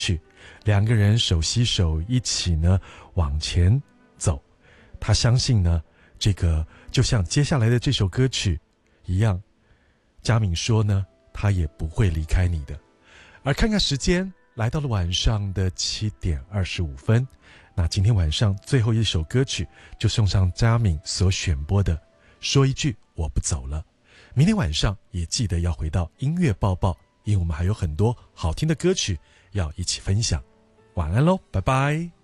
两个人手携手一起呢往前走。他相信呢，这个就像接下来的这首歌曲一样，嘉敏说呢，他也不会离开你的。而看看时间，来到了晚上的7:25，那今天晚上最后一首歌曲就送上嘉敏所选播的《说一句我不走了》。明天晚上也记得要回到音乐报报，因为我们还有很多好听的歌曲要一起分享。晚安咯，拜拜。